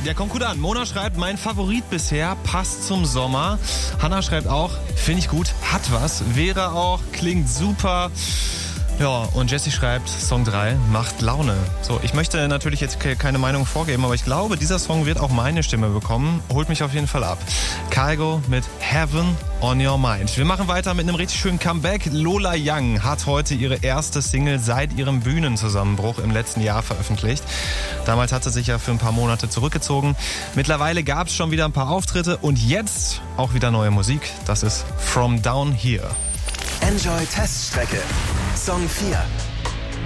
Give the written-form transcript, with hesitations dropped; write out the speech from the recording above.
Der kommt gut an. Mona schreibt, mein Favorit bisher, passt zum Sommer. Hanna schreibt auch, finde ich gut, hat was. Vera auch, klingt super. Ja, und Jessie schreibt, Song 3 macht Laune. So, ich möchte natürlich jetzt keine Meinung vorgeben, aber ich glaube, dieser Song wird auch meine Stimme bekommen. Holt mich auf jeden Fall ab. Kygo mit Heaven on Your Mind. Wir machen weiter mit einem richtig schönen Comeback. Lola Young hat heute ihre erste Single seit ihrem Bühnenzusammenbruch im letzten Jahr veröffentlicht. Damals hat sie sich ja für ein paar Monate zurückgezogen. Mittlerweile gab es schon wieder ein paar Auftritte und jetzt auch wieder neue Musik. Das ist From Down Here. Enjoy Teststrecke. Song 4.